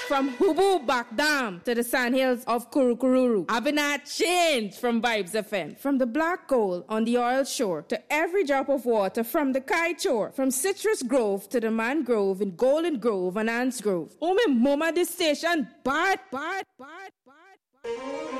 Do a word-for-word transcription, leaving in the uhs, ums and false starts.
from Hubu Back Dam to the sandhills of Kurukururu. I've not changed from Vibes F M. From the black gold on the oil shore to every drop of water from the kite shore. From Citrus Grove to the mangrove in Golden Grove and Ants Grove. Oh, me mama, this station bad, bad, bad, bad, bad.